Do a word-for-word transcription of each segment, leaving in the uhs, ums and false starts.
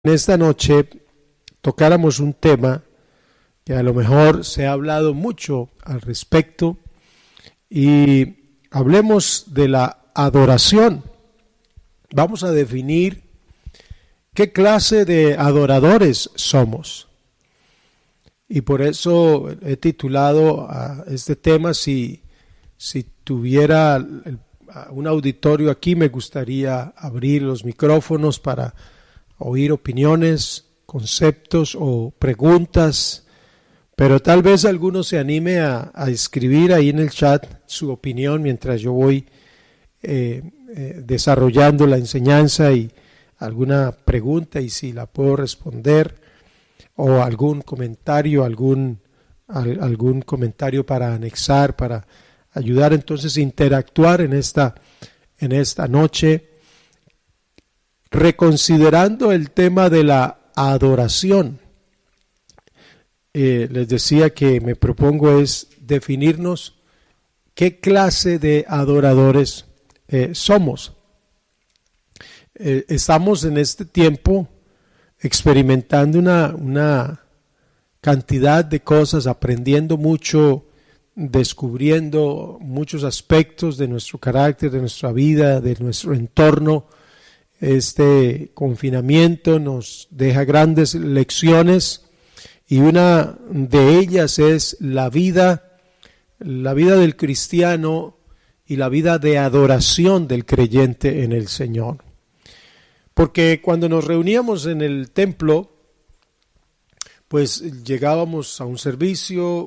en esta noche tocáramos un tema que a lo mejor se ha hablado mucho al respecto y hablemos de la adoración. Vamos a definir qué clase de adoradores somos. Y por eso he titulado a este tema, si, si tuviera el, un auditorio aquí, me gustaría abrir los micrófonos para oír opiniones, conceptos o preguntas, pero tal vez alguno se anime a, a escribir ahí en el chat su opinión mientras yo voy eh, eh, desarrollando la enseñanza y alguna pregunta y si la puedo responder, o algún comentario, algún, al, algún comentario para anexar, para ayudar entonces a interactuar en esta, en esta noche, reconsiderando el tema de la adoración. Eh, les decía que me propongo es definirnos qué clase de adoradores eh, somos. Eh, estamos en este tiempo experimentando una, una cantidad de cosas, aprendiendo mucho, descubriendo muchos aspectos de nuestro carácter, de nuestra vida, de nuestro entorno. Este confinamiento nos deja grandes lecciones y una de ellas es la vida, la vida del cristiano y la vida de adoración del creyente en el Señor. Porque cuando nos reuníamos en el templo, pues llegábamos a un servicio,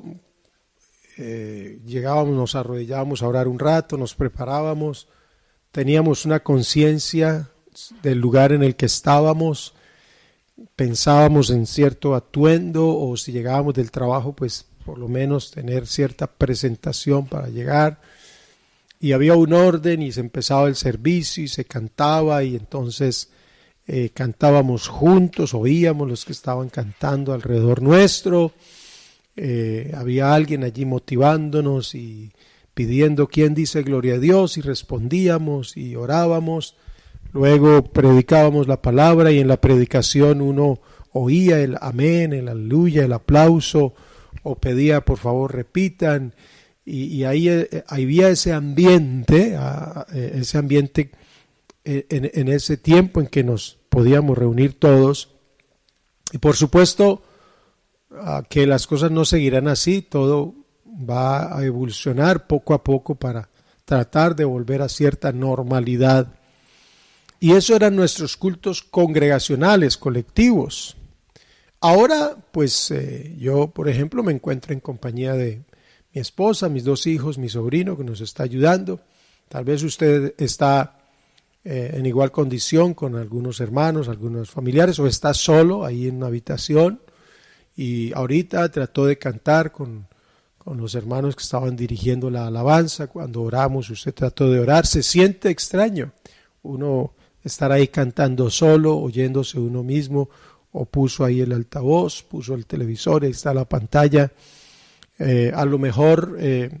eh, llegábamos, nos arrodillábamos a orar un rato, nos preparábamos, teníamos una conciencia del lugar en el que estábamos, pensábamos en cierto atuendo, o si llegábamos del trabajo, pues por lo menos tener cierta presentación para llegar, y había un orden y se empezaba el servicio y se cantaba, y entonces eh, cantábamos juntos, oíamos los que estaban cantando alrededor nuestro, eh, había alguien allí motivándonos y pidiendo quién dice gloria a Dios, y respondíamos y orábamos. Luego predicábamos la palabra y en la predicación uno oía el amén, el aleluya, el aplauso, o pedía por favor repitan, y, y ahí eh, había ese ambiente, eh, ese ambiente eh, en, en ese tiempo en que nos podíamos reunir todos. Y por supuesto uh, que las cosas no seguirán así, todo va a evolucionar poco a poco para tratar de volver a cierta normalidad. Y eso eran nuestros cultos congregacionales, colectivos. Ahora, pues eh, yo, por ejemplo, me encuentro en compañía de mi esposa, mis dos hijos, mi sobrino que nos está ayudando. Tal vez usted está eh, en igual condición con algunos hermanos, algunos familiares, o está solo ahí en una habitación. Y ahorita trató de cantar con, con los hermanos que estaban dirigiendo la alabanza. Cuando oramos, usted trató de orar. Se siente extraño uno estar ahí cantando solo, oyéndose uno mismo, o puso ahí el altavoz, puso el televisor, ahí está la pantalla. Eh, a lo mejor eh,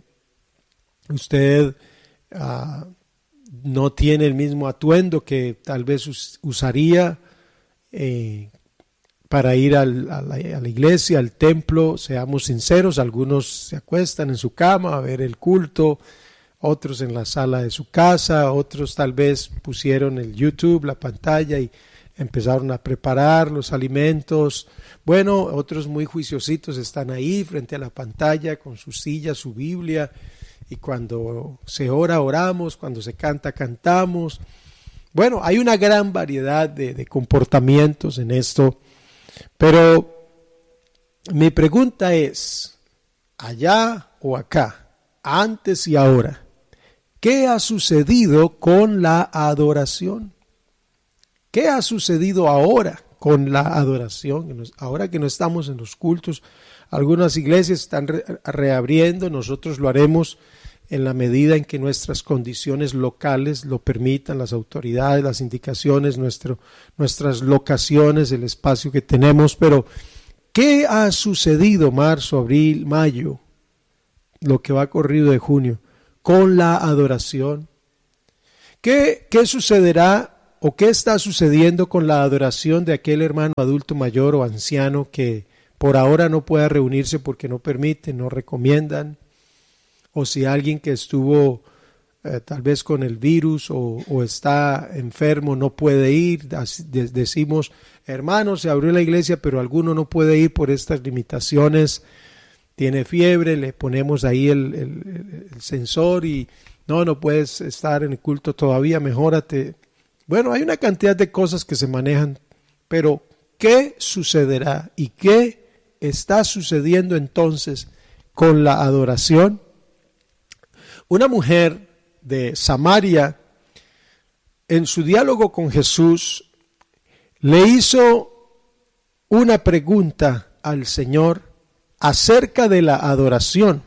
usted uh, no tiene el mismo atuendo que tal vez us- usaría eh, para ir al, a, la, a la iglesia, al templo. Seamos sinceros, algunos se acuestan en su cama a ver el culto, otros en la sala de su casa, otros tal vez pusieron el YouTube, la pantalla, y empezaron a preparar los alimentos. Bueno, otros muy juiciositos están ahí frente a la pantalla con su silla, su Biblia, y cuando se ora, oramos, cuando se canta, cantamos. Bueno, hay una gran variedad de, de comportamientos en esto, pero mi pregunta es, allá o acá, antes y ahora, ¿qué ha sucedido con la adoración? ¿Qué ha sucedido ahora con la adoración? Ahora que no estamos en los cultos, algunas iglesias están re- reabriendo, nosotros lo haremos en la medida en que nuestras condiciones locales lo permitan, las autoridades, las indicaciones, nuestro, nuestras locaciones, el espacio que tenemos. Pero, ¿qué ha sucedido marzo, abril, mayo, lo que va corrido de junio, con la adoración? ¿Qué, qué sucederá ¿O qué está sucediendo con la adoración de aquel hermano adulto mayor o anciano que por ahora no pueda reunirse porque no permiten, no recomiendan? O si alguien que estuvo eh, tal vez con el virus o, o está enfermo no puede ir, decimos, hermano, se abrió la iglesia, pero alguno no puede ir por estas limitaciones, tiene fiebre, le ponemos ahí el, el, el sensor y no, no puedes estar en el culto todavía, mejórate. Bueno, hay una cantidad de cosas que se manejan, pero ¿qué sucederá y qué está sucediendo entonces con la adoración? Una mujer de Samaria, en su diálogo con Jesús, le hizo una pregunta al Señor acerca de la adoración,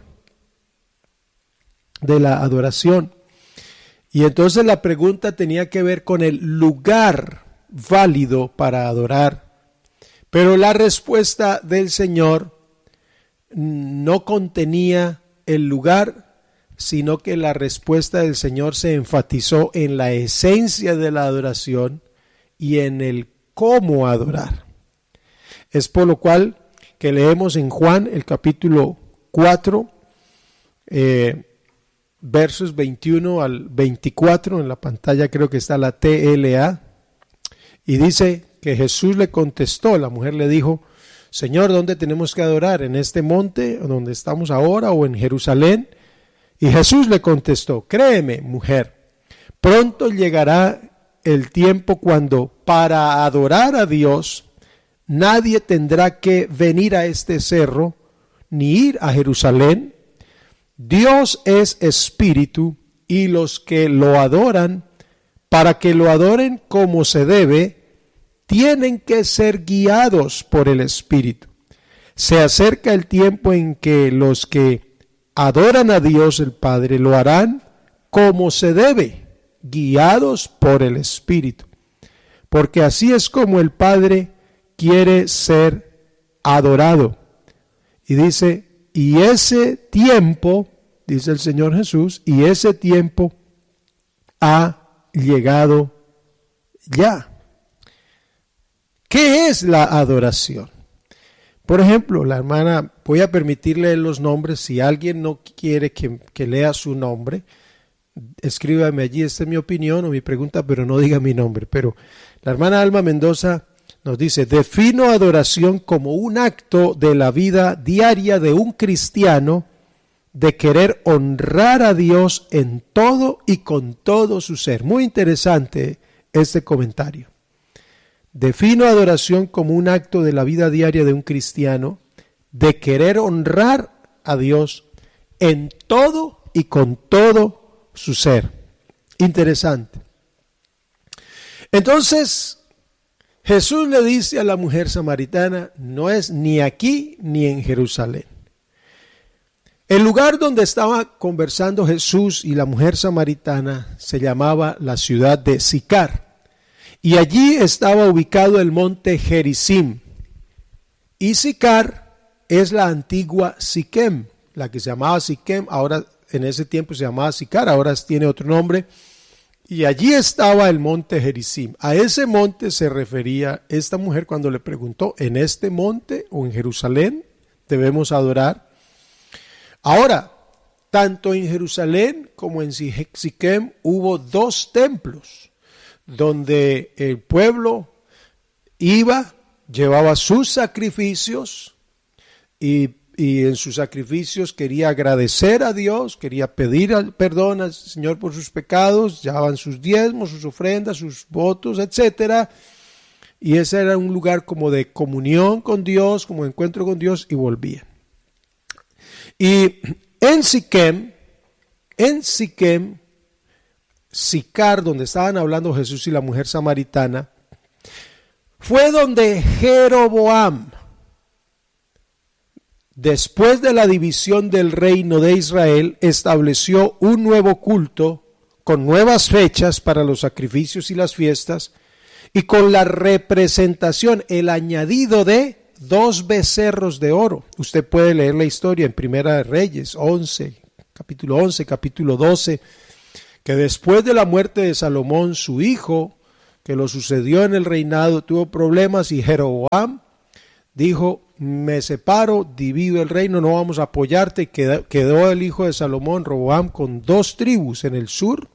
de la adoración. Y entonces la pregunta tenía que ver con el lugar válido para adorar. Pero la respuesta del Señor no contenía el lugar, sino que la respuesta del Señor se enfatizó en la esencia de la adoración y en el cómo adorar. Es por lo cual que leemos en Juan el capítulo cuatro, eh, versos veintiuno al veinticuatro, en la pantalla creo que está la T L A, y dice que Jesús le contestó, la mujer le dijo, Señor, ¿dónde tenemos que adorar? ¿En este monte donde estamos ahora o en Jerusalén? Y Jesús le contestó, créeme, mujer, pronto llegará el tiempo cuando para adorar a Dios nadie tendrá que venir a este cerro ni ir a Jerusalén. Dios es espíritu y los que lo adoran, para que lo adoren como se debe, tienen que ser guiados por el espíritu. Se acerca el tiempo en que los que adoran a Dios el Padre lo harán como se debe, guiados por el espíritu. Porque así es como el Padre quiere ser adorado. Y dice, y ese tiempo, dice el Señor Jesús, y ese tiempo ha llegado ya. ¿Qué es la adoración? Por ejemplo, la hermana, voy a permitirle los nombres, si alguien no quiere que, que lea su nombre, escríbame allí, esta es mi opinión o mi pregunta, pero no diga mi nombre. Pero la hermana Alma Mendoza nos dice, defino adoración como un acto de la vida diaria de un cristiano de querer honrar a Dios en todo y con todo su ser. Muy interesante este comentario. Defino adoración como un acto de la vida diaria de un cristiano de querer honrar a Dios en todo y con todo su ser. Interesante. Entonces, Jesús le dice a la mujer samaritana, no es ni aquí ni en Jerusalén. El lugar donde estaba conversando Jesús y la mujer samaritana se llamaba la ciudad de Sicar. Y allí estaba ubicado el monte Gerizim. Y Sicar es la antigua Siquem, la que se llamaba Siquem, ahora en ese tiempo se llamaba Sicar, ahora tiene otro nombre. Y allí estaba el monte Gerizim. A ese monte se refería esta mujer cuando le preguntó, ¿en este monte o en Jerusalén debemos adorar? Ahora, tanto en Jerusalén como en Siquem hubo dos templos donde el pueblo iba, llevaba sus sacrificios y, y en sus sacrificios quería agradecer a Dios, quería pedir perdón al Señor por sus pecados, llevaban sus diezmos, sus ofrendas, sus votos, etcétera. Y ese era un lugar como de comunión con Dios, como de encuentro con Dios, y volvían. Y en Siquem, en Siquem, Sicar, donde estaban hablando Jesús y la mujer samaritana, fue donde Jeroboam, después de la división del reino de Israel, estableció un nuevo culto con nuevas fechas para los sacrificios y las fiestas y con la representación, el añadido de dos becerros de oro. Usted puede leer la historia en Primera de Reyes once, capítulo once, capítulo doce, que después de la muerte de Salomón, su hijo, que lo sucedió en el reinado, tuvo problemas y Jeroboam dijo, me separo, divido el reino, no vamos a apoyarte. Quedó, quedó el hijo de Salomón, Roboam, con dos tribus en el sur,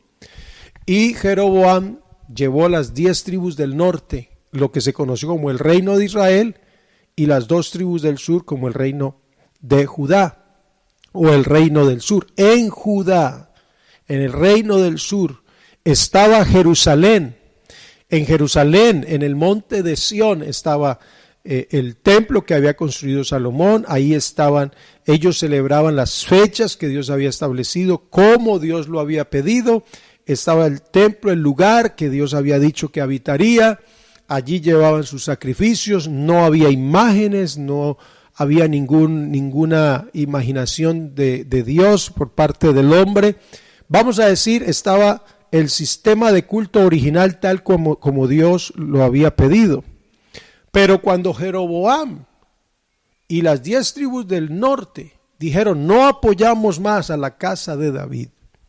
y Jeroboam llevó las diez tribus del norte, lo que se conoció como el reino de Israel, y las dos tribus del sur como el reino de Judá, o el reino del sur. En Judá, en el reino del sur, estaba Jerusalén. En Jerusalén, en el monte de Sión, estaba Eh, el templo que había construido Salomón. Ahí estaban, ellos celebraban las fechas que Dios había establecido, como Dios lo había pedido. Estaba el templo, el lugar que Dios había dicho que habitaría. Allí llevaban sus sacrificios, no había imágenes, no había ningún, ninguna imaginación de, de Dios por parte del hombre. Vamos a decir, estaba el sistema de culto original tal como, como Dios lo había pedido. Pero cuando Jeroboam y las diez tribus del norte dijeron, no apoyamos más a la casa de David,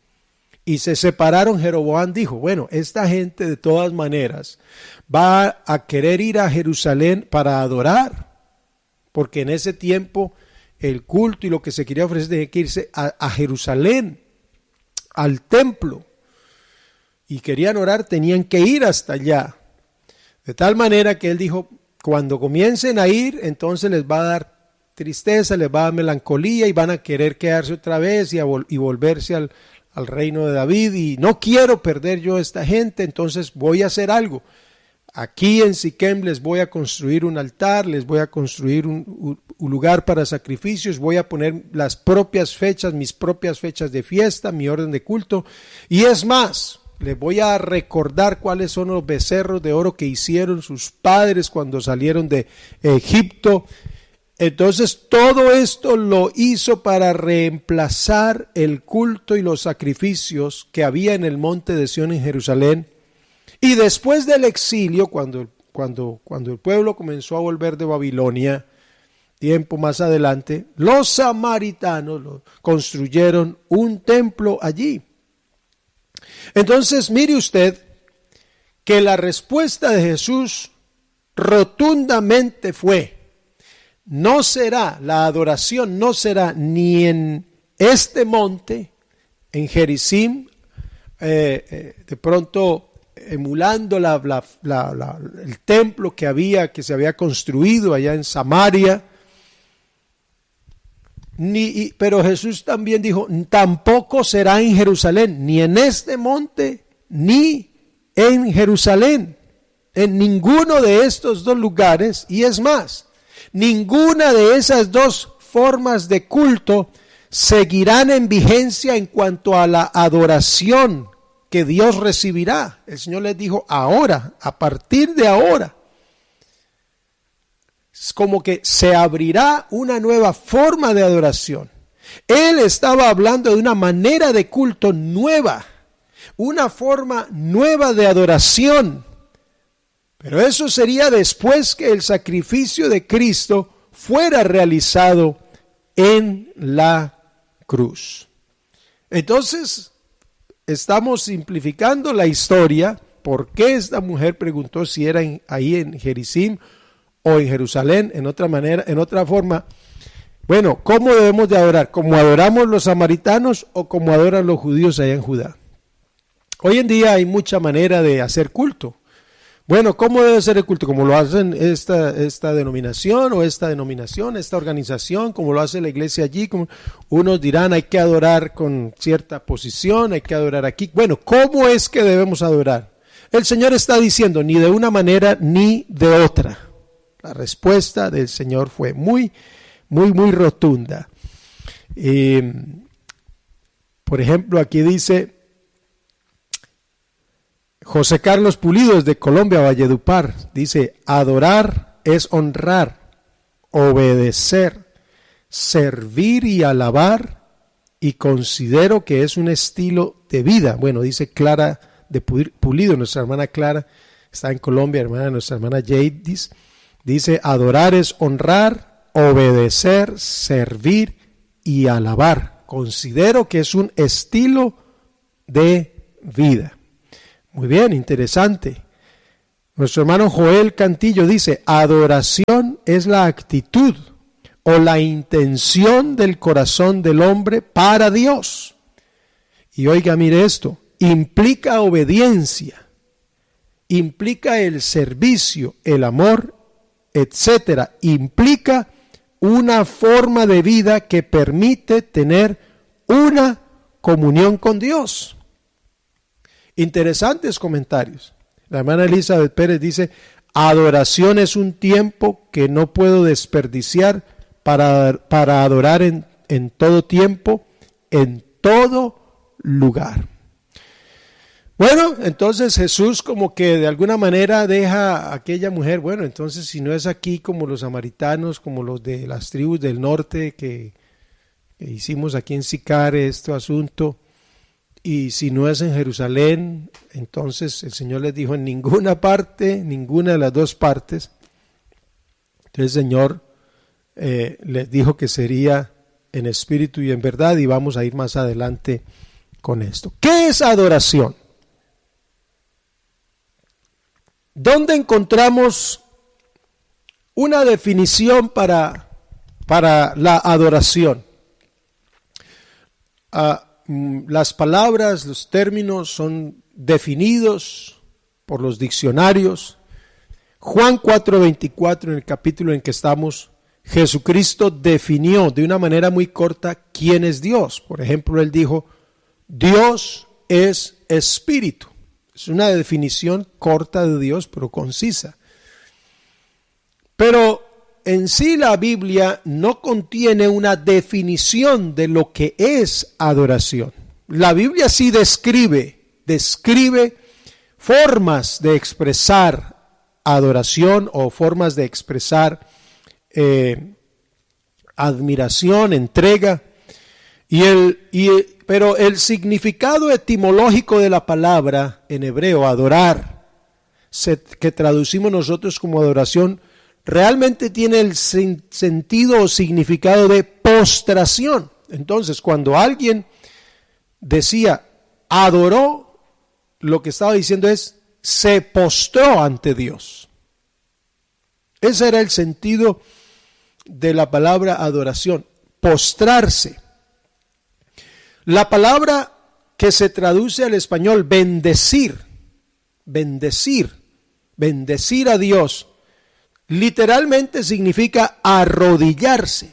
y se separaron, Jeroboam dijo, bueno, esta gente de todas maneras va a querer ir a Jerusalén para adorar, porque en ese tiempo el culto y lo que se quería ofrecer tenía que irse a, a Jerusalén, al templo, y querían orar, tenían que ir hasta allá. De tal manera que él dijo, cuando comiencen a ir, entonces les va a dar tristeza, les va a dar melancolía y van a querer quedarse otra vez y, a vol- y volverse al, al reino de David. Y no quiero perder yo a esta gente, entonces voy a hacer algo. Aquí en Siquem les voy a construir un altar, les voy a construir un, un, un lugar para sacrificios, voy a poner las propias fechas, mis propias fechas de fiesta, mi orden de culto. Y es más, les voy a recordar cuáles son los becerros de oro que hicieron sus padres cuando salieron de Egipto. Entonces todo esto lo hizo para reemplazar el culto y los sacrificios que había en el monte de Sión en Jerusalén. Y después del exilio, cuando, cuando, cuando el pueblo comenzó a volver de Babilonia, tiempo más adelante, los samaritanos construyeron un templo allí. Entonces, mire usted que la respuesta de Jesús rotundamente fue, no será, la adoración no será ni en este monte, en Gerizim, eh, eh, de pronto emulando la, la, la, la, el templo que había, que se había construido allá en Samaria. Ni, pero Jesús también dijo, tampoco será en Jerusalén, ni en este monte, ni en Jerusalén, en ninguno de estos dos lugares. Y es más, ninguna de esas dos formas de culto seguirán en vigencia en cuanto a la adoración que Dios recibirá. El Señor les dijo, ahora, a partir de ahora, es como que se abrirá una nueva forma de adoración. Él estaba hablando de una manera de culto nueva, una forma nueva de adoración. Pero eso sería después que el sacrificio de Cristo fuera realizado en la cruz. Entonces, estamos simplificando la historia. ¿Por qué esta mujer preguntó si era en, ahí en Gerizim o en Jerusalén? En otra manera, en otra forma, bueno, ¿cómo debemos de adorar? ¿Como adoramos los samaritanos o como adoran los judíos allá en Judá? Hoy en día hay mucha manera de hacer culto. Bueno, ¿cómo debe ser el culto? ¿Como lo hacen esta, esta denominación o esta denominación, esta organización, como lo hace la iglesia allí? Como unos dirán, hay que adorar con cierta posición, hay que adorar aquí. Bueno, ¿cómo es que debemos adorar? El Señor está diciendo, ni de una manera ni de otra. La respuesta del Señor fue muy, muy, muy rotunda. Eh, por ejemplo, aquí dice José Carlos Pulido de Colombia, Valledupar, dice, adorar es honrar, obedecer, servir y alabar, y considero que es un estilo de vida. Bueno, dice Clara de Pulido, nuestra hermana Clara, está en Colombia, hermana, nuestra hermana Jadis, dice, adorar es honrar, obedecer, servir y alabar. Considero que es un estilo de vida. Muy bien, interesante. Nuestro hermano Joel Cantillo dice, adoración es la actitud o la intención del corazón del hombre para Dios. Y oiga, mire esto, implica obediencia, implica el servicio, el amor, etcétera. Implica una forma de vida que permite tener una comunión con Dios. Interesantes comentarios. La hermana Elizabeth Pérez dice, adoración es un tiempo que no puedo desperdiciar para, para adorar en, en todo tiempo, en todo lugar. Bueno, entonces Jesús como que de alguna manera deja a aquella mujer, bueno, entonces si no es aquí como los samaritanos, como los de las tribus del norte que, que hicimos aquí en Sicar este asunto, y si no es en Jerusalén, entonces el Señor les dijo en ninguna parte, ninguna de las dos partes. Entonces el Señor eh, les dijo que sería en espíritu y en verdad, y vamos a ir más adelante con esto. ¿Qué es adoración? ¿Dónde encontramos una definición para, para la adoración? Uh, Las palabras, los términos son definidos por los diccionarios. Juan cuatro veinticuatro, en el capítulo en que estamos, Jesucristo definió de una manera muy corta quién es Dios. Por ejemplo, él dijo, Dios es espíritu. Es una definición corta de Dios, pero concisa. Pero en sí la Biblia no contiene una definición de lo que es adoración. La Biblia sí describe, describe formas de expresar adoración o formas de expresar eh, admiración, entrega. Y el, y, pero el significado etimológico de la palabra en hebreo, adorar, se, que traducimos nosotros como adoración, realmente tiene el sentido o significado de postración. Entonces, cuando alguien decía adoró, lo que estaba diciendo es se postró ante Dios. Ese era el sentido de la palabra adoración, postrarse. La palabra que se traduce al español bendecir, bendecir, bendecir a Dios, literalmente significa arrodillarse.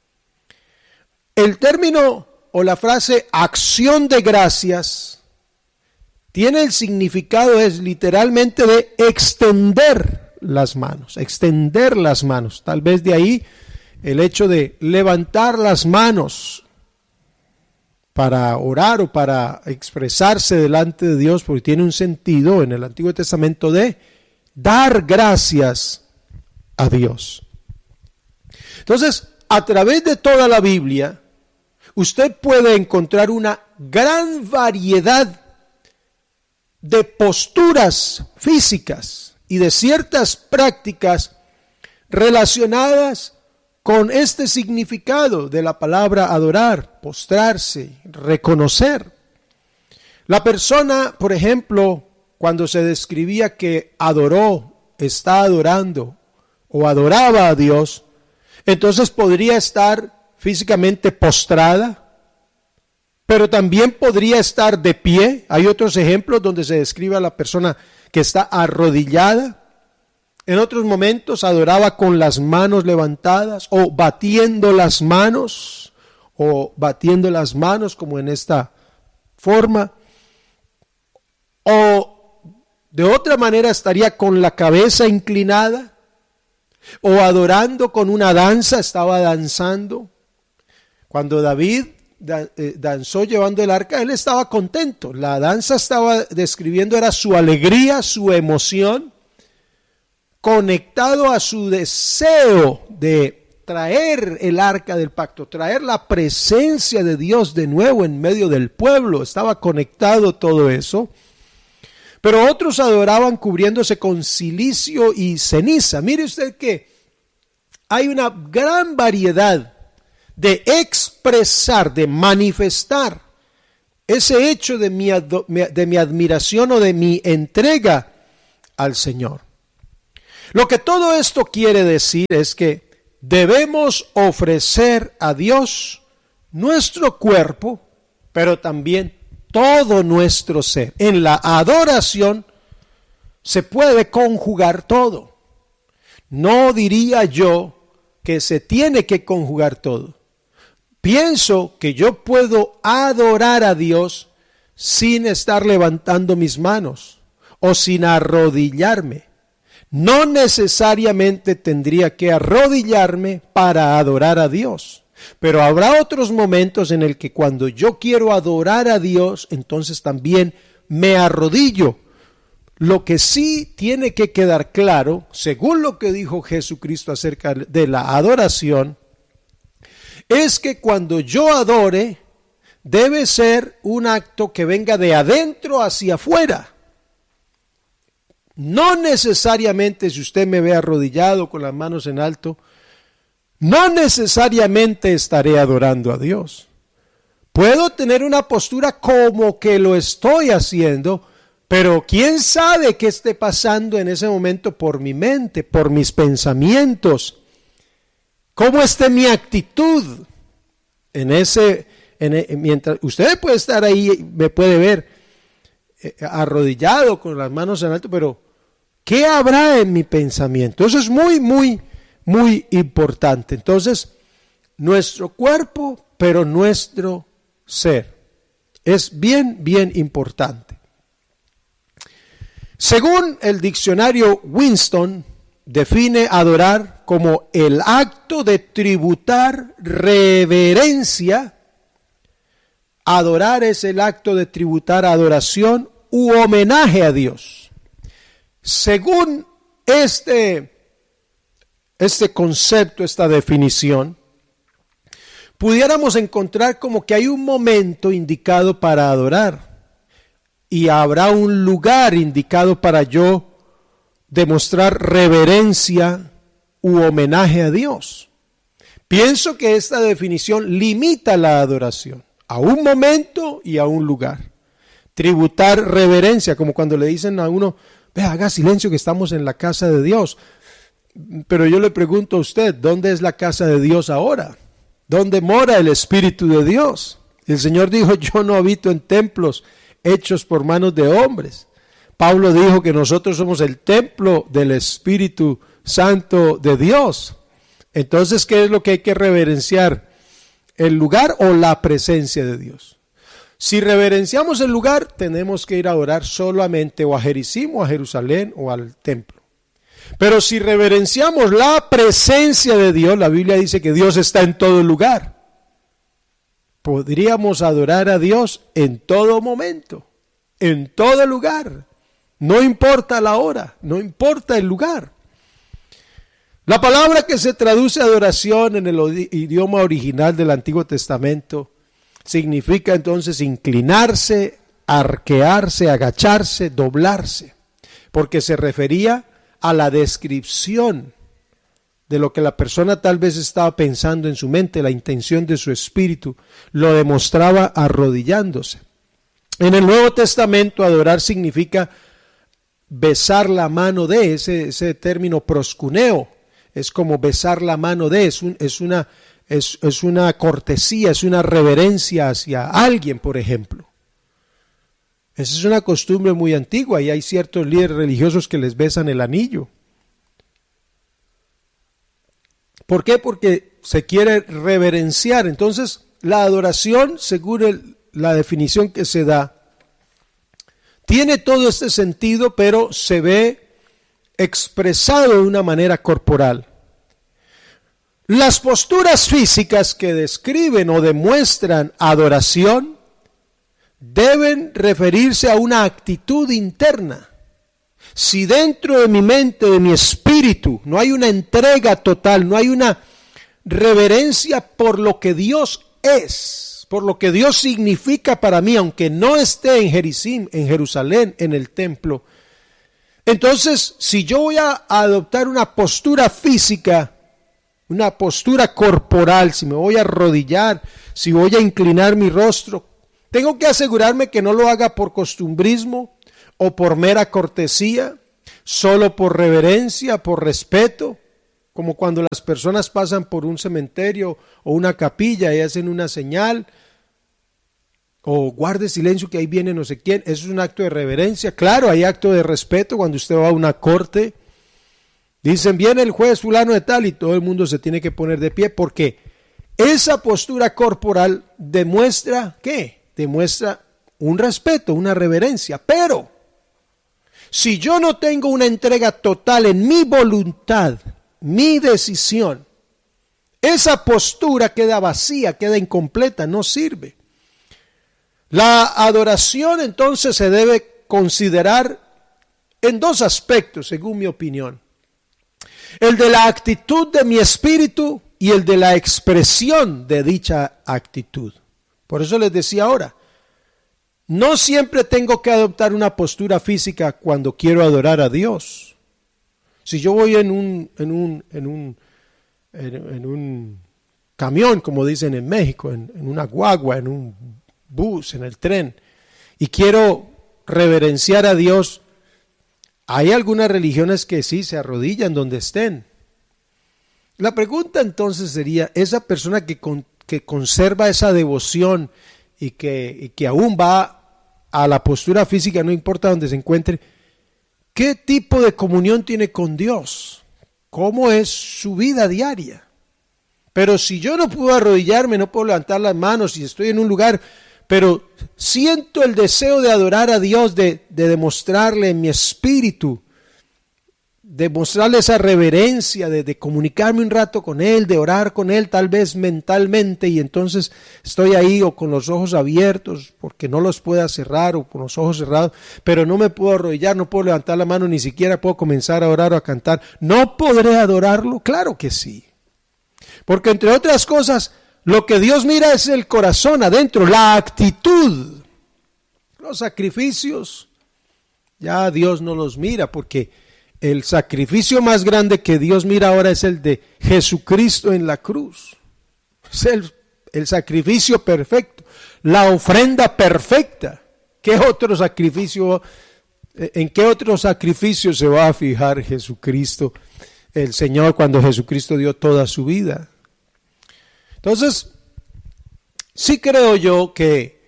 El término o la frase acción de gracias tiene el significado, es literalmente de extender las manos, extender las manos. Tal vez de ahí el hecho de levantar las manos para orar o para expresarse delante de Dios, porque tiene un sentido en el Antiguo Testamento de dar gracias a Dios. Entonces, a través de toda la Biblia, usted puede encontrar una gran variedad de posturas físicas y de ciertas prácticas relacionadas con este significado de la palabra adorar, postrarse, reconocer. La persona, por ejemplo, cuando se describía que adoró, está adorando, o adoraba a Dios, entonces podría estar físicamente postrada, pero también podría estar de pie. Hay otros ejemplos donde se describe a la persona que está arrodillada. En otros momentos adoraba con las manos levantadas o batiendo las manos, o batiendo las manos como en esta forma. O de otra manera estaría con la cabeza inclinada, o adorando con una danza, estaba danzando. Cuando David danzó llevando el arca, él estaba contento. La danza estaba describiendo, era su alegría, su emoción, conectado a su deseo de traer el arca del pacto, traer la presencia de Dios de nuevo en medio del pueblo. Estaba conectado todo eso. Pero otros adoraban cubriéndose con cilicio y ceniza. Mire usted que hay una gran variedad de expresar, de manifestar ese hecho de mi, de mi admiración o de mi entrega al Señor. Lo que todo esto quiere decir es que debemos ofrecer a Dios nuestro cuerpo, pero también todo nuestro ser. En la adoración se puede conjugar todo. No diría yo que se tiene que conjugar todo. Pienso que yo puedo adorar a Dios sin estar levantando mis manos o sin arrodillarme. No necesariamente tendría que arrodillarme para adorar a Dios. Pero habrá otros momentos en el que cuando yo quiero adorar a Dios, entonces también me arrodillo. Lo que sí tiene que quedar claro, según lo que dijo Jesucristo acerca de la adoración, es que cuando yo adore, debe ser un acto que venga de adentro hacia afuera. No necesariamente, si usted me ve arrodillado con las manos en alto, no necesariamente estaré adorando a Dios. Puedo tener una postura como que lo estoy haciendo, pero quién sabe qué esté pasando en ese momento por mi mente, por mis pensamientos. ¿Cómo esté mi actitud? En ese, en, mientras usted puede estar ahí, me puede ver eh, arrodillado con las manos en alto, pero ¿qué habrá en mi pensamiento? Eso es muy, muy, muy importante. Entonces, nuestro cuerpo, pero nuestro ser. Es bien, bien importante. Según el diccionario Winston, define adorar como el acto de tributar reverencia. Adorar es el acto de tributar adoración u homenaje a Dios. Según este, este concepto, esta definición, pudiéramos encontrar como que hay un momento indicado para adorar y habrá un lugar indicado para yo demostrar reverencia u homenaje a Dios. Pienso que esta definición limita la adoración a un momento y a un lugar. Tributar reverencia, como cuando le dicen a uno, ve, haga silencio que estamos en la casa de Dios. Pero yo le pregunto a usted, ¿dónde es la casa de Dios ahora? ¿Dónde mora el Espíritu de Dios? El Señor dijo, yo no habito en templos hechos por manos de hombres. Pablo dijo que nosotros somos el templo del Espíritu Santo de Dios. Entonces, ¿qué es lo que hay que reverenciar? ¿El lugar o la presencia de Dios? Si reverenciamos el lugar, tenemos que ir a orar solamente o a Jericim o a Jerusalén o al templo. Pero si reverenciamos la presencia de Dios, la Biblia dice que Dios está en todo lugar. Podríamos adorar a Dios en todo momento, en todo lugar. No importa la hora, no importa el lugar. La palabra que se traduce adoración en el idioma original del Antiguo Testamento significa entonces inclinarse, arquearse, agacharse, doblarse, porque se refería a la descripción de lo que la persona tal vez estaba pensando en su mente, la intención de su espíritu, lo demostraba arrodillándose. En el Nuevo Testamento, adorar significa besar la mano de, ese, ese término proscuneo, es como besar la mano de, es, un, es, una, es, es una cortesía, es una reverencia hacia alguien, por ejemplo. Esa es una costumbre muy antigua y hay ciertos líderes religiosos que les besan el anillo. ¿Por qué? Porque se quiere reverenciar. Entonces, la adoración, según el, la definición que se da, tiene todo este sentido, pero se ve expresado de una manera corporal. Las posturas físicas que describen o demuestran adoración deben referirse a una actitud interna. Si dentro de mi mente, de mi espíritu, no hay una entrega total, no hay una reverencia por lo que Dios es, por lo que Dios significa para mí, aunque no esté en Jericim, en Jerusalén, en el templo, entonces si yo voy a adoptar una postura física, una postura corporal, si me voy a arrodillar, si voy a inclinar mi rostro, tengo que asegurarme que no lo haga por costumbrismo o por mera cortesía. solo por reverencia, por respeto, como cuando las personas pasan por un cementerio o una capilla y hacen una señal, o guarde silencio que ahí viene no sé quién. Eso es un acto de reverencia. Claro, hay acto de respeto cuando usted va a una corte. Dicen, viene el juez fulano de tal y todo el mundo se tiene que poner de pie porque esa postura corporal demuestra, ¿qué? Demuestra un respeto, una reverencia. Pero si yo no tengo una entrega total en mi voluntad, mi decisión, esa postura queda vacía, queda incompleta, no sirve. La adoración entonces se debe considerar en dos aspectos, según mi opinión. El de la actitud de mi espíritu y el de la expresión de dicha actitud. Por eso les decía ahora, no siempre tengo que adoptar una postura física cuando quiero adorar a Dios. Si yo voy en un, en un, en un, en, en un camión, como dicen en México, en, en una guagua, en un bus, en el tren, y quiero reverenciar a Dios, hay algunas religiones que sí se arrodillan donde estén. La pregunta entonces sería, esa persona que, con, que conserva esa devoción y que, y que aún va a la postura física, no importa donde se encuentre, ¿qué tipo de comunión tiene con Dios? ¿Cómo es su vida diaria? Pero si yo no puedo arrodillarme, no puedo levantar las manos, si estoy en un lugar, pero siento el deseo de adorar a Dios, de, de demostrarle en mi espíritu, de mostrarle esa reverencia, de, de comunicarme un rato con Él, de orar con Él, tal vez mentalmente, y entonces estoy ahí o con los ojos abiertos, porque no los pueda cerrar, o con los ojos cerrados, pero no me puedo arrodillar, no puedo levantar la mano, ni siquiera puedo comenzar a orar o a cantar. ¿No podré adorarlo? Claro que sí. Porque entre otras cosas, lo que Dios mira es el corazón adentro, la actitud. Los sacrificios, ya Dios no los mira, porque el sacrificio más grande que Dios mira ahora es el de Jesucristo en la cruz. Es el, el sacrificio perfecto, la ofrenda perfecta. ¿Qué otro sacrificio, en qué otro sacrificio se va a fijar Jesucristo, el Señor, cuando Jesucristo dio toda su vida? Entonces, sí creo yo que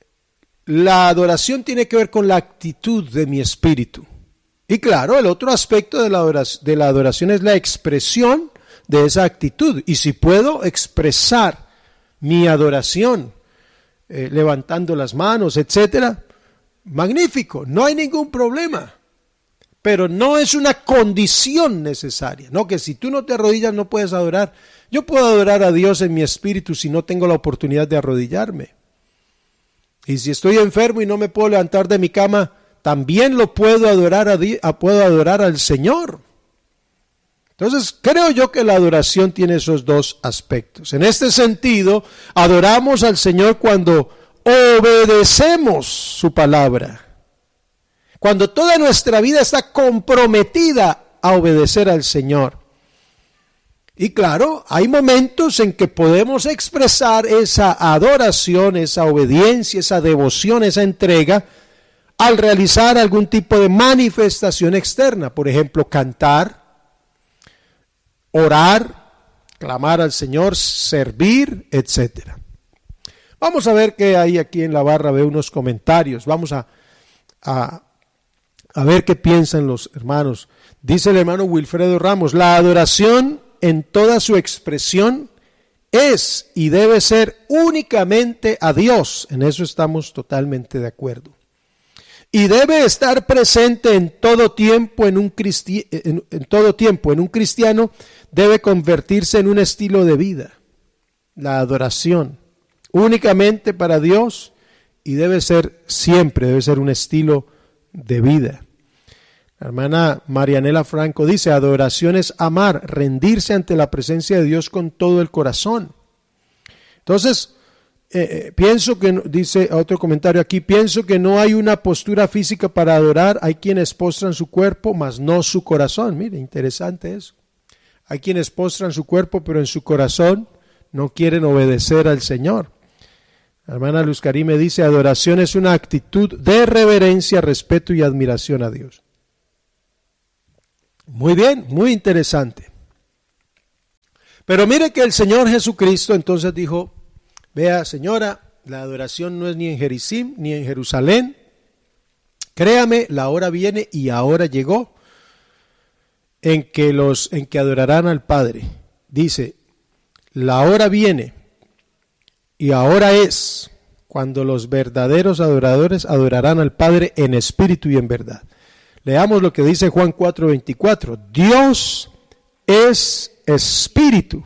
la adoración tiene que ver con la actitud de mi espíritu. Y claro, el otro aspecto de la adoración, de la adoración es la expresión de esa actitud. Y si puedo expresar mi adoración, eh, levantando las manos, etcétera, magnífico, no hay ningún problema. Pero no es una condición necesaria, no que si tú no te arrodillas no puedes adorar. Yo puedo adorar a Dios en mi espíritu si no tengo la oportunidad de arrodillarme. Y si estoy enfermo y no me puedo levantar de mi cama, también lo puedo adorar a Dios, puedo adorar al Señor. Entonces, creo yo que la adoración tiene esos dos aspectos. En este sentido, adoramos al Señor cuando obedecemos su palabra. Cuando toda nuestra vida está comprometida a obedecer al Señor. Y claro, hay momentos en que podemos expresar esa adoración, esa obediencia, esa devoción, esa entrega, al realizar algún tipo de manifestación externa. Por ejemplo, cantar, orar, clamar al Señor, servir, etcétera. Vamos a ver qué hay aquí en la barra, veo unos comentarios. Vamos a, a, a ver qué piensan los hermanos. Dice el hermano Wilfredo Ramos, la adoración en toda su expresión es y debe ser únicamente a Dios. En eso estamos totalmente de acuerdo. Y debe estar presente en todo tiempo en un cristi- en, en todo tiempo en un cristiano, debe convertirse en un estilo de vida. La adoración únicamente para Dios y debe ser siempre, debe ser un estilo de vida. La hermana Marianela Franco dice, adoración es amar, rendirse ante la presencia de Dios con todo el corazón. Entonces, eh, eh, pienso que, dice otro comentario aquí, pienso que no hay una postura física para adorar, hay quienes postran su cuerpo, mas no su corazón. Mire, interesante eso. Hay quienes postran su cuerpo, pero en su corazón no quieren obedecer al Señor. La hermana Luz Karime dice, adoración es una actitud de reverencia, respeto y admiración a Dios. Muy bien, muy interesante. Pero mire que el Señor Jesucristo entonces dijo, vea señora, la adoración no es ni en Gerizim ni en Jerusalén. Créame, la hora viene y ahora llegó en que los en que adorarán al Padre. Dice, la hora viene y ahora es cuando los verdaderos adoradores adorarán al Padre en espíritu y en verdad. Leamos lo que dice Juan cuatro veinticuatro. Dios es espíritu.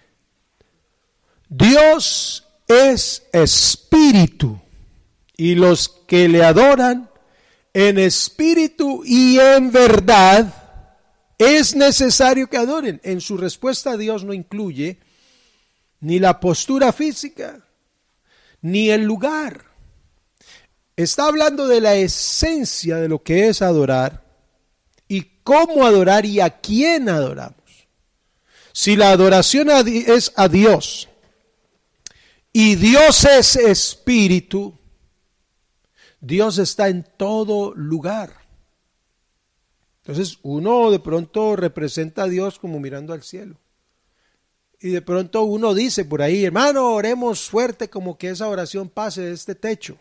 Dios es espíritu. Y los que le adoran en espíritu y en verdad, es necesario que adoren. En su respuesta a Dios no incluye ni la postura física, ni el lugar. Está hablando de la esencia de lo que es adorar y cómo adorar y a quién adoramos. Si la adoración es a Dios y Dios es espíritu, Dios está en todo lugar. Entonces uno de pronto representa a Dios como mirando al cielo. Y de pronto uno dice por ahí, hermano, oremos fuerte como que esa oración pase de este techo.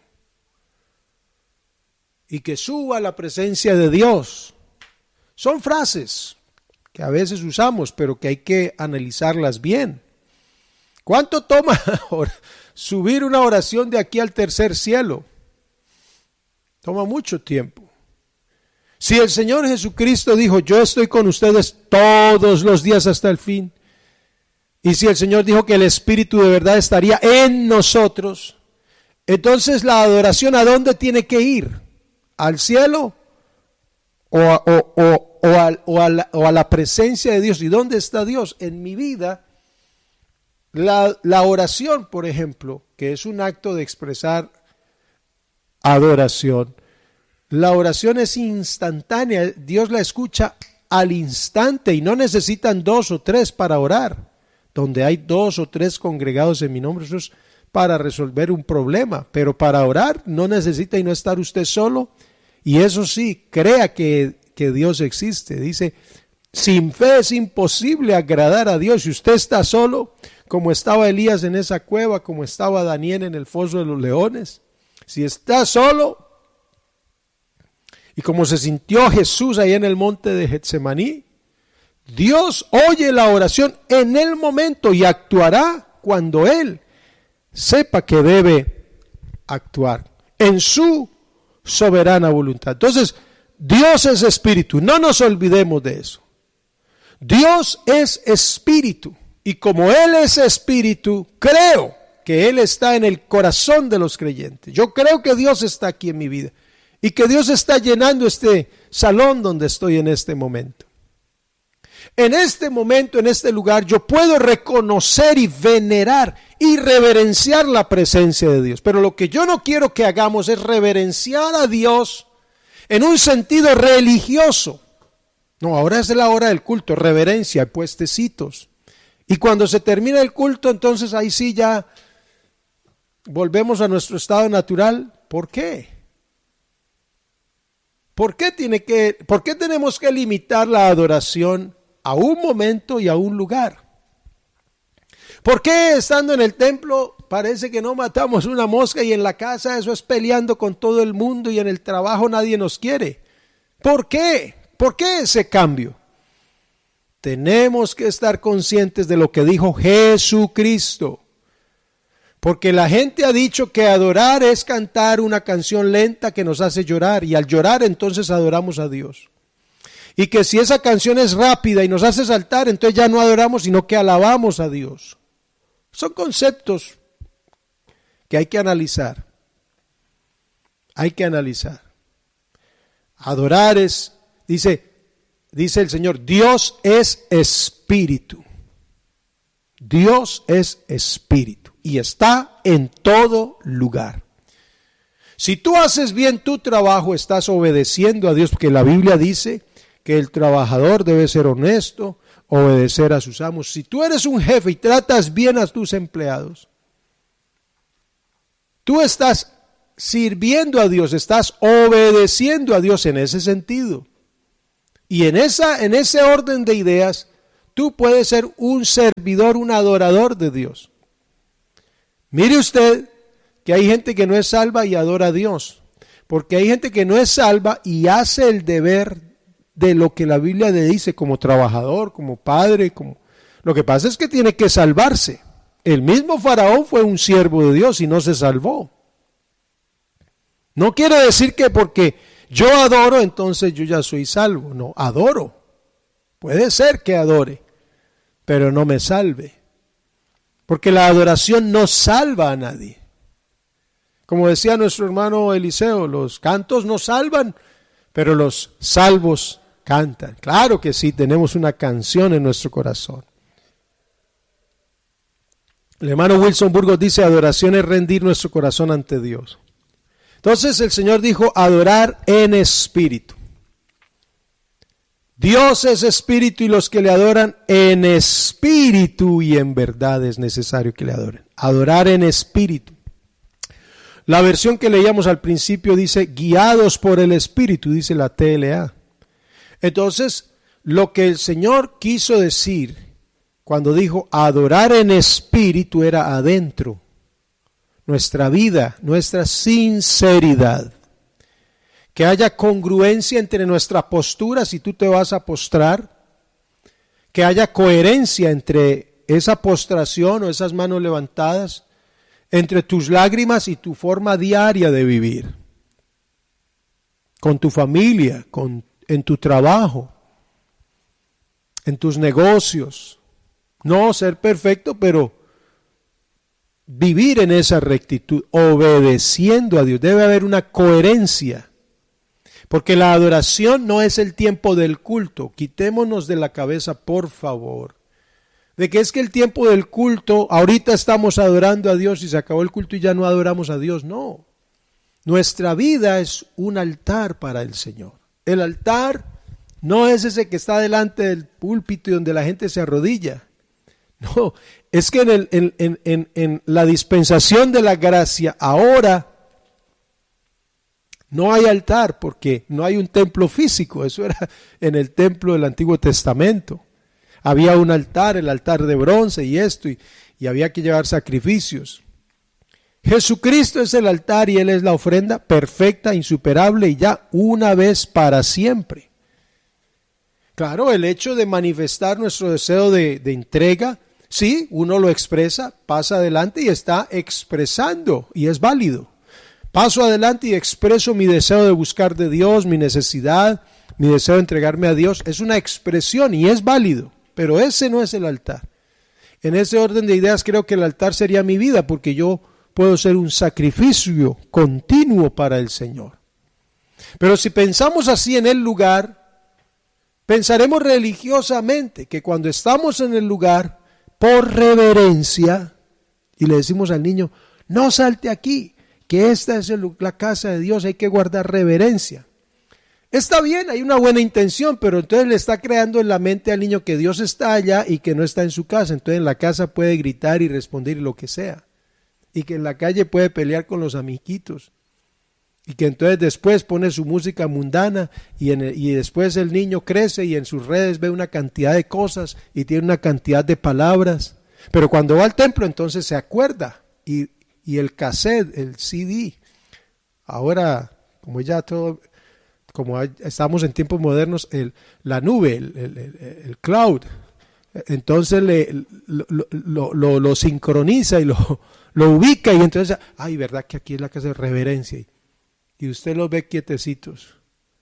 Y que suba la presencia de Dios. Son frases que a veces usamos, pero que hay que analizarlas bien. ¿Cuánto toma subir una oración de aquí al tercer cielo? Toma mucho tiempo. Si el Señor Jesucristo dijo, yo estoy con ustedes todos los días hasta el fin, y si el Señor dijo que el Espíritu de verdad estaría en nosotros, entonces la adoración ¿a dónde tiene que ir? ¿Al cielo o a, o, o, o, a, o, a la, o a la presencia de Dios? ¿Y dónde está Dios? En mi vida, la, la oración, por ejemplo, que es un acto de expresar adoración, la oración es instantánea, Dios la escucha al instante y no necesitan dos o tres para orar. Donde hay dos o tres congregados en mi nombre, eso es para resolver un problema, pero para orar no necesita y no estar usted solo. Y eso sí, crea que, que Dios existe. Dice, sin fe es imposible agradar a Dios. Si usted está solo, como estaba Elías en esa cueva, como estaba Daniel en el foso de los leones, si está solo, y como se sintió Jesús ahí en el monte de Getsemaní, Dios oye la oración en el momento y actuará cuando Él sepa que debe actuar en su soberana voluntad. Entonces, Dios es espíritu, no nos olvidemos de eso. Dios es espíritu y como Él es espíritu, creo que Él está en el corazón de los creyentes. Yo creo que Dios está aquí en mi vida y que Dios está llenando este salón donde estoy en este momento. En este momento, en este lugar, yo puedo reconocer y venerar y reverenciar la presencia de Dios. Pero lo que yo no quiero que hagamos es reverenciar a Dios en un sentido religioso. No, ahora es la hora del culto, reverencia, puestecitos. Y cuando se termina el culto, entonces ahí sí ya volvemos a nuestro estado natural. ¿Por qué? ¿Por qué tiene que, por qué tenemos que limitar la adoración a un momento y a un lugar? ¿Por qué estando en el templo parece que no matamos una mosca y en la casa eso es peleando con todo el mundo y en el trabajo nadie nos quiere? ¿Por qué? ¿Por qué ese cambio? Tenemos que estar conscientes de lo que dijo Jesucristo. Porque la gente ha dicho que adorar es cantar una canción lenta que nos hace llorar y al llorar entonces adoramos a Dios. Y que si esa canción es rápida y nos hace saltar, entonces ya no adoramos, sino que alabamos a Dios. Son conceptos que hay que analizar. Hay que analizar. Adorar es, dice, dice el Señor, Dios es espíritu. Dios es espíritu y está en todo lugar. Si tú haces bien tu trabajo, estás obedeciendo a Dios, porque la Biblia dice que el trabajador debe ser honesto, obedecer a sus amos. Si tú eres un jefe y tratas bien a tus empleados, tú estás sirviendo a Dios, estás obedeciendo a Dios en ese sentido. Y en, esa, en ese orden de ideas, tú puedes ser un servidor, un adorador de Dios. Mire usted que hay gente que no es salva y adora a Dios. Porque hay gente que no es salva y hace el deber de lo que la Biblia le dice como trabajador, como padre. Como... Lo que pasa es que tiene que salvarse. El mismo Faraón fue un siervo de Dios y no se salvó. No quiere decir que porque yo adoro, entonces yo ya soy salvo. No, adoro. Puede ser que adore, pero no me salve. Porque la adoración no salva a nadie. Como decía nuestro hermano Eliseo, los cantos no salvan, pero los salvos cantan. Claro que sí, tenemos una canción en nuestro corazón. El hermano Wilson Burgos dice, adoración es rendir nuestro corazón ante Dios. Entonces el Señor dijo, adorar en espíritu. Dios es espíritu y los que le adoran en espíritu y en verdad es necesario que le adoren. Adorar en espíritu. La versión que leíamos al principio dice, guiados por el espíritu, dice la T L A. Entonces, lo que el Señor quiso decir cuando dijo adorar en espíritu era adentro. Nuestra vida, nuestra sinceridad. Que haya congruencia entre nuestra postura si tú te vas a postrar. Que haya coherencia entre esa postración o esas manos levantadas, entre tus lágrimas y tu forma diaria de vivir. Con tu familia, con, en tu trabajo, en tus negocios. No ser perfecto, pero vivir en esa rectitud, obedeciendo a Dios. Debe haber una coherencia, porque la adoración no es el tiempo del culto. Quitémonos de la cabeza, por favor, de que es que el tiempo del culto, ahorita estamos adorando a Dios y se acabó el culto y ya no adoramos a Dios. No, nuestra vida es un altar para el Señor. El altar no es ese que está delante del púlpito y donde la gente se arrodilla. No, es que en, el, en, en, en, en la dispensación de la gracia ahora no hay altar porque no hay un templo físico. Eso era en el templo del Antiguo Testamento. Había un altar, el altar de bronce y esto, y, y había que llevar sacrificios. Jesucristo es el altar y Él es la ofrenda perfecta, insuperable y ya una vez para siempre. Claro, el hecho de manifestar nuestro deseo de, de entrega, sí, uno lo expresa, pasa adelante y está expresando y es válido. Paso adelante y expreso mi deseo de buscar de Dios, mi necesidad, mi deseo de entregarme a Dios. Es una expresión y es válido, pero ese no es el altar. En ese orden de ideas creo que el altar sería mi vida, porque yo puedo ser un sacrificio continuo para el Señor. Pero si pensamos así en el lugar, pensaremos religiosamente que cuando estamos en el lugar, por reverencia, y le decimos al niño, no salte aquí, que esta es el, la casa de Dios, hay que guardar reverencia. Está bien, hay una buena intención, pero entonces le está creando en la mente al niño que Dios está allá y que no está en su casa. Entonces en la casa puede gritar y responder lo que sea. Y que en la calle puede pelear con los amiguitos. Y que entonces después pone su música mundana y, en el, y después el niño crece y en sus redes ve una cantidad de cosas y tiene una cantidad de palabras. Pero cuando va al templo entonces se acuerda y, y el cassette, el C D, ahora como ya todo, como estamos en tiempos modernos, el, la nube, el, el, el, el cloud, entonces le, lo, lo, lo, lo sincroniza y lo, lo ubica y entonces, ay, verdad que aquí es la casa de reverencia. Y usted los ve quietecitos.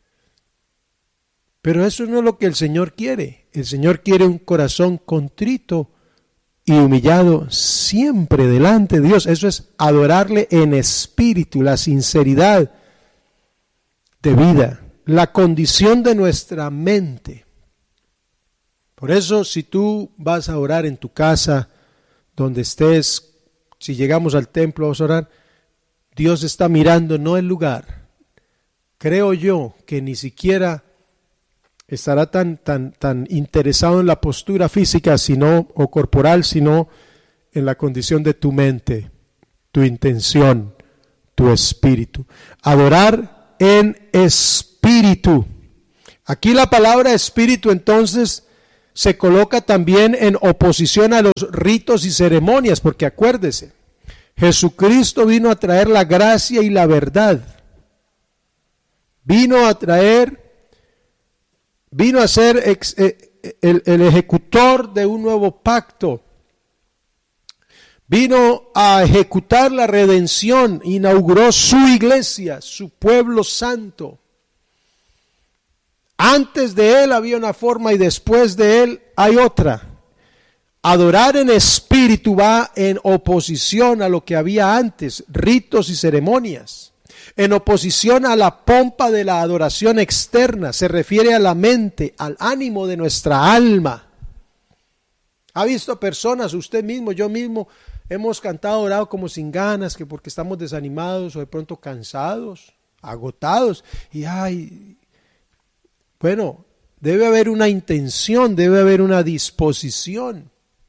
Pero eso no es lo que el Señor quiere. El Señor quiere un corazón contrito y humillado siempre delante de Dios. Eso es adorarle en espíritu, la sinceridad de vida, la condición de nuestra mente. Por eso, si tú vas a orar en tu casa, donde estés, si llegamos al templo vamos a orar, Dios está mirando no el lugar. Creo yo que ni siquiera estará tan, tan, tan interesado en la postura física sino, o corporal, sino en la condición de tu mente, tu intención, tu espíritu. Adorar en espíritu. Aquí la palabra espíritu entonces se coloca también en oposición a los ritos y ceremonias, porque acuérdese, Jesucristo vino a traer la gracia y la verdad. Vino a traer, vino a ser ex, el, el ejecutor de un nuevo pacto. Vino a ejecutar la redención, inauguró su iglesia, su pueblo santo. Antes de él había una forma y después de él hay otra. Adorar en espíritu va en oposición a lo que había antes, ritos y ceremonias. En oposición a la pompa de la adoración externa, se refiere a la mente, al ánimo de nuestra alma. ¿Ha visto personas, usted mismo, yo mismo, hemos cantado, orado como sin ganas, que porque estamos desanimados o de pronto cansados, agotados, y ay, bueno, debe haber una intención, debe haber una disposición.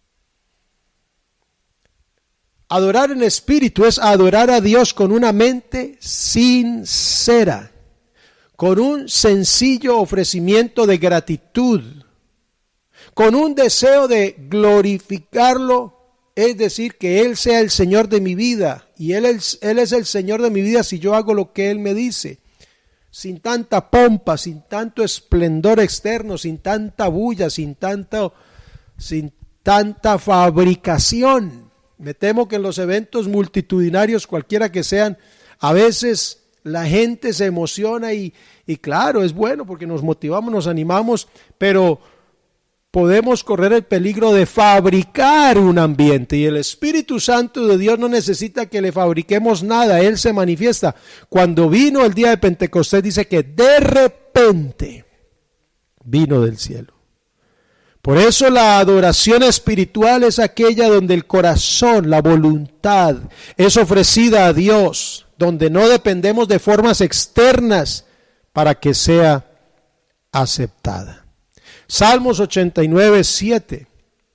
Adorar en espíritu es adorar a Dios con una mente sincera, con un sencillo ofrecimiento de gratitud, con un deseo de glorificarlo, es decir, que Él sea el Señor de mi vida, y Él es, Él es el Señor de mi vida si yo hago lo que Él me dice, sin tanta pompa, sin tanto esplendor externo, sin tanta bulla, sin, tanto, sin tanta fabricación. Me temo que en los eventos multitudinarios, cualquiera que sean, a veces la gente se emociona y, y claro, es bueno porque nos motivamos, nos animamos, pero podemos correr el peligro de fabricar un ambiente, y el Espíritu Santo de Dios no necesita que le fabriquemos nada, Él se manifiesta. Cuando vino el día de Pentecostés, dice que de repente vino del cielo. Por eso la adoración espiritual es aquella donde el corazón, la voluntad es ofrecida a Dios, donde no dependemos de formas externas para que sea aceptada. Salmos ochenta y nueve, siete.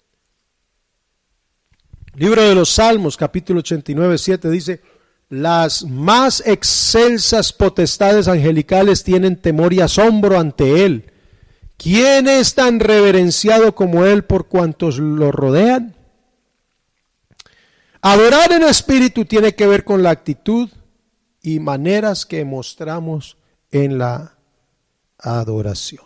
Libro de los Salmos, capítulo ochenta y nueve, siete, dice: las más excelsas potestades angelicales tienen temor y asombro ante Él. ¿Quién es tan reverenciado como Él por cuantos lo rodean? Adorar en espíritu tiene que ver con la actitud y maneras que mostramos en la adoración.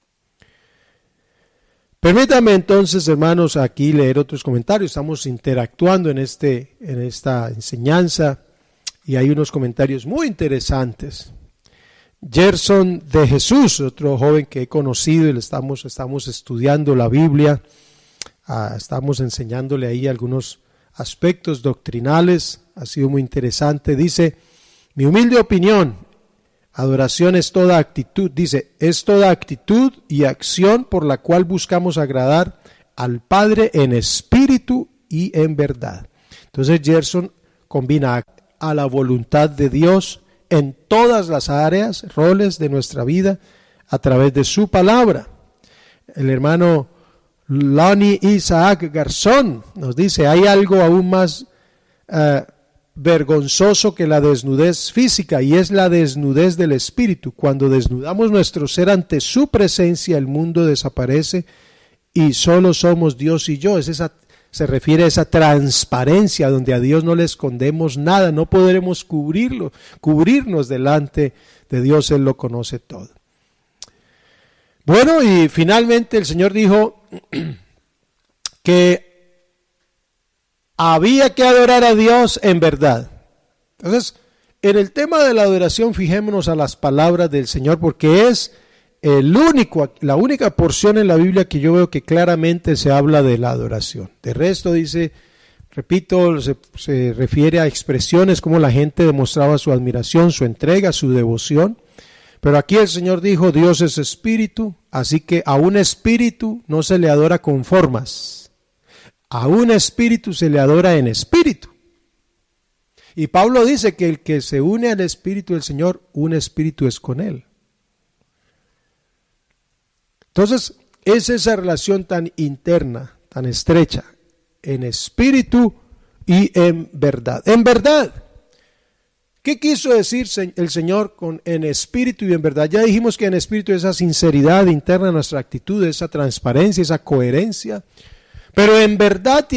Permítame entonces, hermanos, aquí leer otros comentarios. Estamos interactuando en, este, en esta enseñanza y hay unos comentarios muy interesantes. Gerson de Jesús, otro joven que he conocido y le estamos, estamos estudiando la Biblia, uh, estamos enseñándole ahí algunos aspectos doctrinales, ha sido muy interesante. Dice: mi humilde opinión, adoración es toda actitud, dice, es toda actitud y acción por la cual buscamos agradar al Padre en espíritu y en verdad. Entonces Gerson combina a la voluntad de Dios en todas las áreas, roles de nuestra vida a través de su palabra. El hermano Lonnie Isaac Garzón nos dice: hay algo aún más uh, vergonzoso que la desnudez física, y es la desnudez del espíritu. Cuando desnudamos nuestro ser ante su presencia, el mundo desaparece y solo somos Dios y yo. Es esa, se refiere a esa transparencia donde a Dios no le escondemos nada, no podremos cubrirlo, cubrirnos delante de Dios, Él lo conoce todo. Bueno, y finalmente el Señor dijo que había que adorar a Dios en verdad. Entonces, en el tema de la adoración, fijémonos a las palabras del Señor, porque es el único, la única porción en la Biblia que yo veo que claramente se habla de la adoración. De resto dice, repito, se, se refiere a expresiones como la gente demostraba su admiración, su entrega, su devoción. Pero aquí el Señor dijo: Dios es espíritu, así que a un espíritu no se le adora con formas. A un espíritu se le adora en espíritu. Y Pablo dice que el que se une al espíritu del Señor, un espíritu es con él. Entonces, es esa relación tan interna, tan estrecha, en espíritu y en verdad. En verdad, ¿Qué quiso decir el Señor con en espíritu y en verdad? Ya dijimos que en espíritu esa sinceridad interna de nuestra actitud, esa transparencia, esa coherencia. Pero en verdad